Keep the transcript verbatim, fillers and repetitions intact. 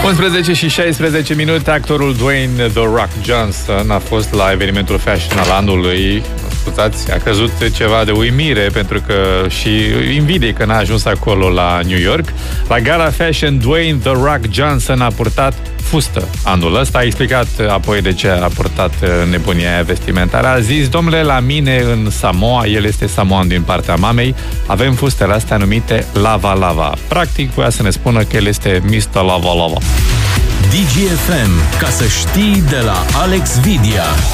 unsprezece și șaisprezece minute, actorul Dwayne The Rock Johnson a fost la evenimentul fashion al anului. Scuzați, a căzut ceva de uimire pentru că și invidie că n-a ajuns acolo la New York. La gala fashion, Dwayne The Rock Johnson a purtat fustă anul ăsta. A explicat apoi de ce a purtat nebunia aia vestimentară. A zis: domnule, la mine în Samoa, el este samoan din partea mamei, avem fustele astea numite Lava Lava. Practic voia să ne spună că el este mister Lava Lava. D G F M, ca să știi, de la Alex Vidia.